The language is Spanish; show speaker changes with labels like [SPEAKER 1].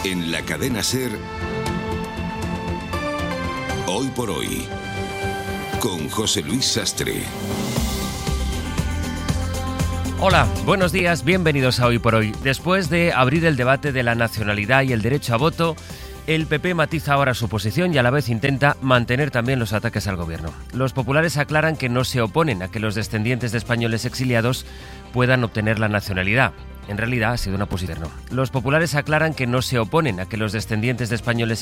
[SPEAKER 1] En la cadena SER, Hoy por Hoy, con José Luis Sastre.
[SPEAKER 2] Hola, buenos días, bienvenidos a Hoy por Hoy. Después de abrir el debate de la nacionalidad y el derecho a voto, el PP matiza ahora su posición y a la vez intenta mantener también los ataques al gobierno. Los populares aclaran que no se oponen a que los descendientes de españoles exiliados puedan obtener la nacionalidad. En realidad ha sido una posición. Los populares aclaran que no se oponen a que los descendientes de españoles